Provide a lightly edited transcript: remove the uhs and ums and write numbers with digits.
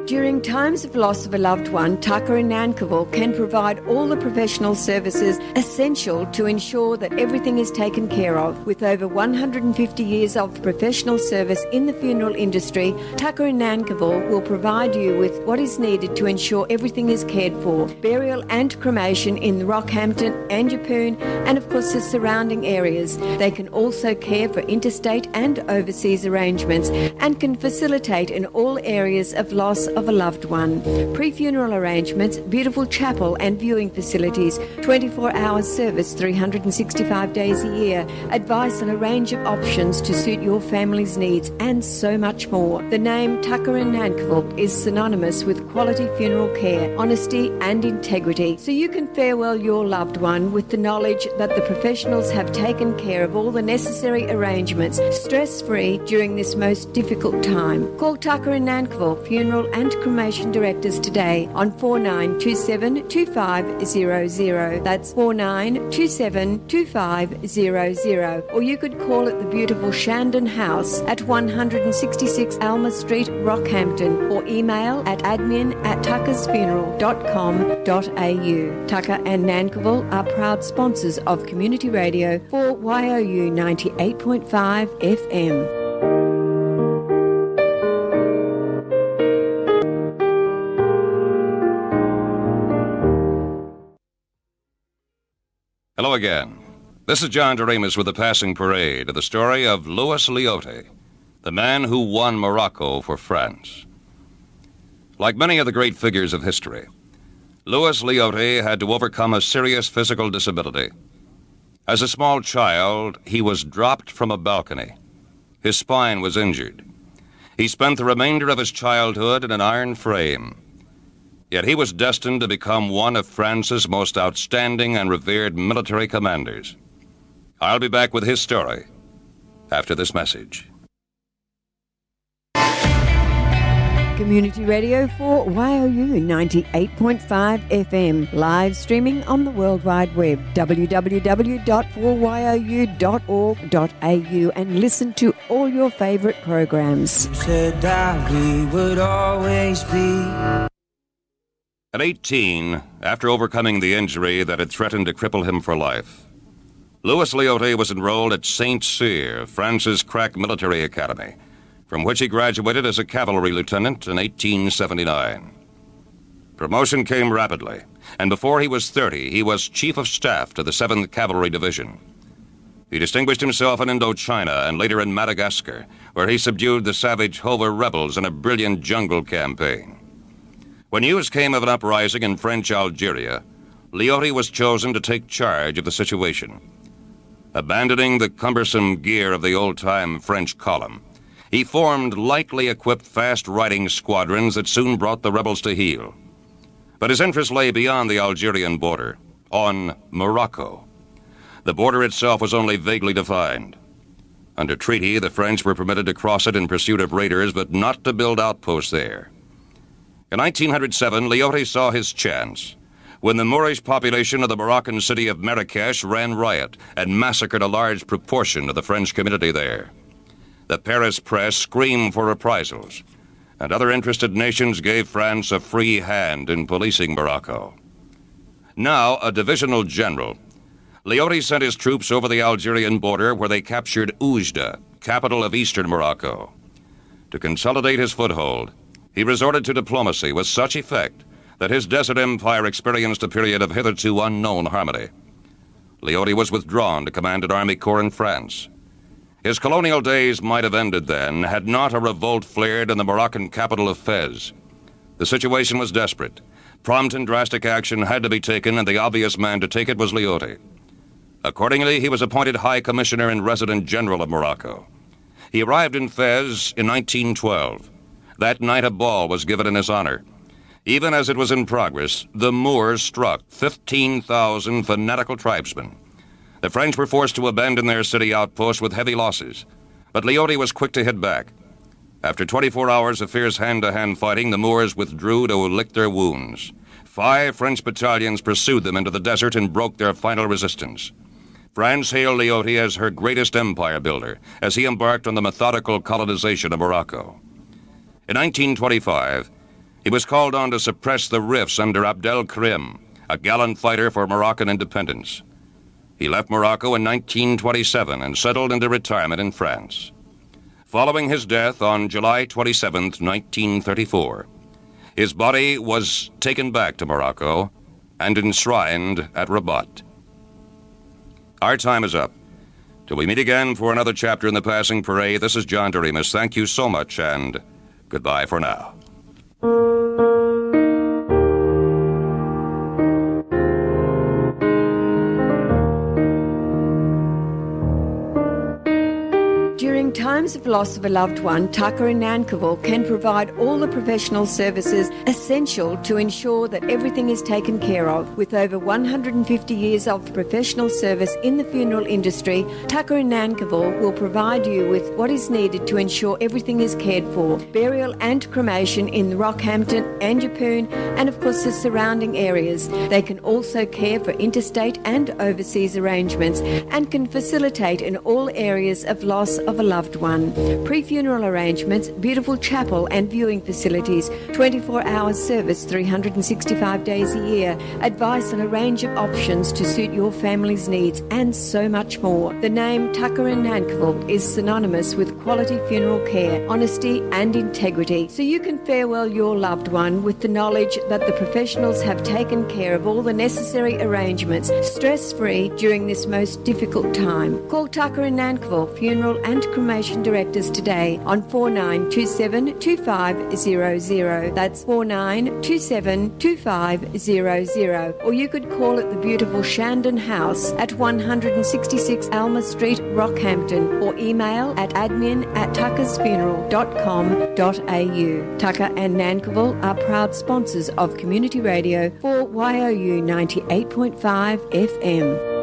During times of loss of a loved one, Tucker in Nankivell can provide all the professional services essential to ensure that everything is taken care of. With over 150 years of professional service in the funeral industry, Tucker in Nankivell will provide you with what is needed to ensure everything is cared for. Burial and cremation in Rockhampton, Anjapoon, and of course the surrounding areas. They can also care for interstate and overseas arrangements and can facilitate in all areas of loss of a loved one. Pre-funeral arrangements, beautiful chapel and viewing facilities, 24-hour service 365 days a year, advice on a range of options to suit your family's needs, and so much more. The name Tucker in Nankivell is synonymous with quality funeral care, honesty and integrity, so you can farewell your loved one with the knowledge that the professionals have taken care of all the necessary arrangements, stress-free during this most difficult time. Call Tucker in Nankivell Funeral and Cremation Directors today on 4927 2500. That's 4927 2500. Or you could call at the beautiful Shandon House at 166 Alma Street, Rockhampton, or email at admin@tuckersfuneral.com.au. Tucker and Nankivell are proud sponsors of Community Radio for YOU 98.5 FM. Hello again. This is John Doremus with the passing parade of the story of Louis Liotte, the man who won Morocco for France. Like many of the great figures of history, Louis Liotte had to overcome a serious physical disability. As a small child, he was dropped from a balcony. His spine was injured. He spent the remainder of his childhood in an iron frame. Yet he was destined to become one of France's most outstanding and revered military commanders. I'll be back with his story after this message. Community Radio for YOU 98.5 FM, live streaming on the World Wide Web, www.4you.org.au, and listen to all your favourite programs. You said that we would always be. At 18, after overcoming the injury that had threatened to cripple him for life, Louis Liotte was enrolled at Saint Cyr, France's crack military academy, from which he graduated as a cavalry lieutenant in 1879. Promotion came rapidly, and before he was 30, he was chief of staff to the 7th Cavalry Division. He distinguished himself in Indochina and later in Madagascar, where he subdued the savage Hova rebels in a brilliant jungle campaign. When news came of an uprising in French Algeria, Liotte was chosen to take charge of the situation. Abandoning the cumbersome gear of the old-time French column, he formed lightly equipped fast-riding squadrons that soon brought the rebels to heel. But his interest lay beyond the Algerian border, on Morocco. The border itself was only vaguely defined. Under treaty, the French were permitted to cross it in pursuit of raiders, but not to build outposts there. In 1907, Liotte saw his chance when the Moorish population of the Moroccan city of Marrakesh ran riot and massacred a large proportion of the French community there. The Paris press screamed for reprisals, and other interested nations gave France a free hand in policing Morocco. Now a divisional general, Liotte sent his troops over the Algerian border where they captured Oujda, capital of eastern Morocco. To consolidate his foothold, he resorted to diplomacy with such effect that his desert empire experienced a period of hitherto unknown harmony. Liotte was withdrawn to command an army corps in France. His colonial days might have ended then had not a revolt flared in the Moroccan capital of Fez. The situation was desperate. Prompt and drastic action had to be taken, and the obvious man to take it was Liotte. Accordingly, he was appointed High Commissioner and Resident General of Morocco. He arrived in Fez in 1912. That night a ball was given in his honor. Even as it was in progress, the Moors struck 15,000 fanatical tribesmen. The French were forced to abandon their city outpost with heavy losses, but Liotte was quick to hit back. After 24 hours of fierce hand-to-hand fighting, the Moors withdrew to lick their wounds. 5 French battalions pursued them into the desert and broke their final resistance. France hailed Liotte as her greatest empire builder as he embarked on the methodical colonization of Morocco. In 1925, He was called on to suppress the rifts under Abdel Karim, a gallant fighter for Moroccan independence. He left Morocco in 1927 and settled into retirement in France. Following his death on July 27, 1934, his body was taken back to Morocco and enshrined at Rabat. Our time is up. Till we meet again for another chapter in the Passing Parade, this is John Doremus. Thank you so much, and goodbye for now. During times of loss of a loved one, Tucker in Nankivell can provide all the professional services essential to ensure that everything is taken care of. With over 150 years of professional service in the funeral industry, Tucker in Nankivell will provide you with what is needed to ensure everything is cared for. Burial and cremation in Rockhampton and Yeppoon, and of course the surrounding areas. They can also care for interstate and overseas arrangements and can facilitate in all areas of loss of a loved one. Pre-funeral arrangements, beautiful chapel and viewing facilities, 24-hour service 365 days a year, advice on a range of options to suit your family's needs, and so much more. The name Tucker in Nankivell is synonymous with quality funeral care, honesty and integrity, so you can farewell your loved one with the knowledge that the professionals have taken care of all the necessary arrangements, stress-free during this most difficult time. Call Tucker in Nankivell Funeral and Cremation Directors today on 4927 2500. That's 4927 2500. Or you could call at the beautiful Shandon House at 166 Alma Street, Rockhampton, or email at admin@tuckersfuneral.com.au. Tucker and Nankivell are proud sponsors of Community Radio for YOU 98.5 FM.